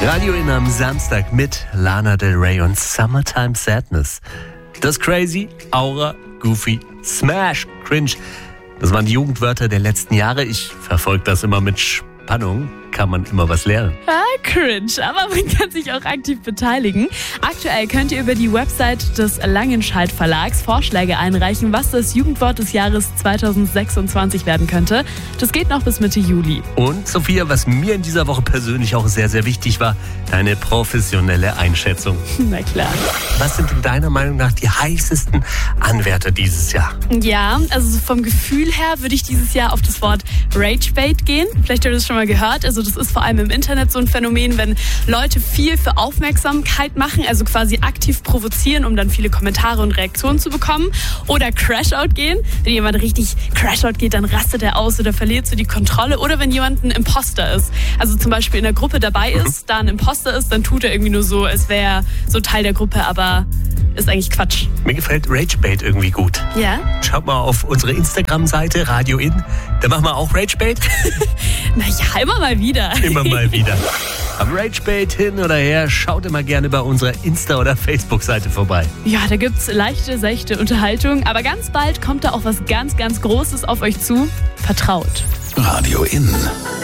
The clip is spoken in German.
Radio In am Samstag mit Lana Del Rey und Summertime Sadness. Das Crazy, Aura, Goofy, Smash, Cringe. Das waren die Jugendwörter der letzten Jahre. Ich verfolge das immer mit Spannung. Kann man immer was lernen. Cringe, aber man kann sich auch aktiv beteiligen. Aktuell könnt ihr über die Website des Langenscheidt Verlags Vorschläge einreichen, was das Jugendwort des Jahres 2026 werden könnte. Das geht noch bis Mitte Juli. Und Sophia, was mir in dieser Woche persönlich auch sehr, sehr wichtig war, deine professionelle Einschätzung. Na klar. Was sind in deiner Meinung nach die heißesten Anwärter dieses Jahr? Ja, also vom Gefühl her würde ich dieses Jahr auf das Wort Ragebait gehen. Vielleicht habt ihr das schon mal gehört. Also das ist vor allem im Internet so ein Phänomen, wenn Leute viel für Aufmerksamkeit machen, also quasi aktiv provozieren, um dann viele Kommentare und Reaktionen zu bekommen. Oder Crashout gehen. Wenn jemand richtig Crashout geht, dann rastet er aus oder verliert so die Kontrolle. Oder wenn jemand ein Imposter ist. Also zum Beispiel in der Gruppe dabei ist, da ein Imposter ist, dann tut er irgendwie nur so, als wäre er so Teil der Gruppe, aber ist eigentlich Quatsch. Mir gefällt Ragebait irgendwie gut. Ja? Schaut mal auf unsere Instagram-Seite Radio In. Da machen wir auch Ragebait. Naja, immer mal wieder. Immer mal wieder. Am Ragebait hin oder her, schaut immer gerne bei unserer Insta- oder Facebook-Seite vorbei. Ja, da gibt's leichte, seichte Unterhaltung. Aber ganz bald kommt da auch was ganz, ganz Großes auf euch zu. Vertraut. Radio In.